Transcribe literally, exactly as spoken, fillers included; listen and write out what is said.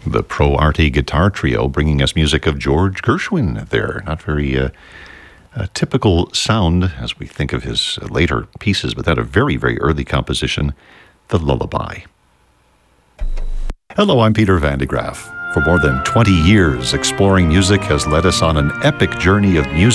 The Pro Arte Guitar Trio bringing us music of George Gershwin there. Not very uh, a typical sound as we think of his later pieces, but that a very, very early composition, The Lullaby. Hello, I'm Peter Van de Graaff. For more than twenty years, exploring music has led us on an epic journey of music